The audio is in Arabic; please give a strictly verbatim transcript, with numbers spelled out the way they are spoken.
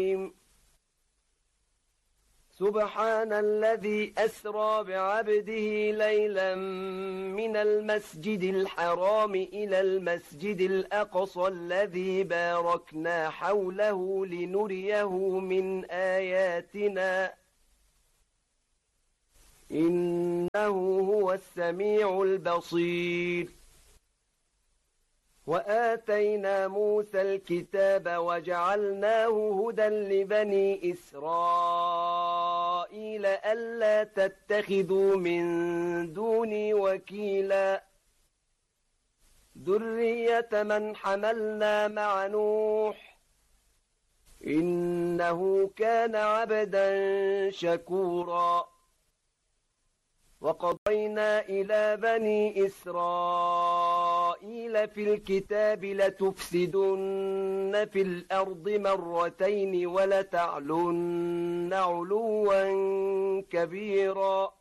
سبحان الذي أسرى بعبده ليلا من المسجد الحرام إلى المسجد الأقصى الذي باركنا حوله لنريه من آياتنا إنه هو السميع البصير وآتينا موسى الكتاب وجعلناه هدى لبني إسرائيل ألا تتخذوا من دوني وكيلا ذرية من حملنا مع نوح إنه كان عبدا شكورا وقضينا إلى بني إسرائيل في الكتاب لتفسدن في الأرض مرتين ولتعلن علوا كبيرا